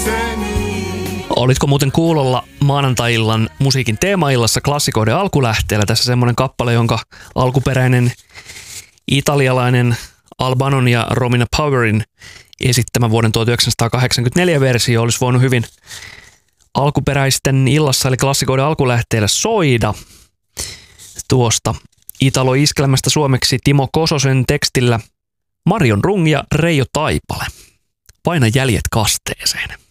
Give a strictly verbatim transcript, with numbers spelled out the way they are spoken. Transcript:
Olitko muuten kuulolla maanantai-illan musiikin teemaillassa klassikoiden alkulähteellä? Tässä semmoinen kappale, jonka alkuperäinen italialainen Albanon ja Romina Powerin esittämä vuoden tuhatyhdeksänsataakahdeksankymmentäneljä versio olisi voinut hyvin alkuperäisten illassa eli klassikoiden alkulähteellä soida. Tuosta Italo-iskelmästä suomeksi Timo Kososen tekstillä Marion Rung ja Reijo Taipale. Paina jäljet kasteeseen.